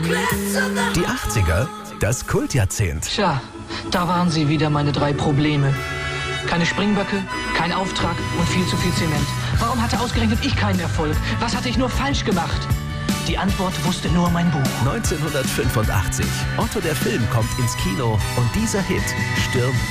Die 80er, das Kultjahrzehnt. Tja, da waren sie wieder, meine 3 Probleme. Keine Springböcke, kein Auftrag und viel zu viel Zement. Warum hatte ausgerechnet ich keinen Erfolg? Was hatte ich nur falsch gemacht? Die Antwort wusste nur mein Buch. 1985. Otto der Film kommt ins Kino und dieser Hit stirbt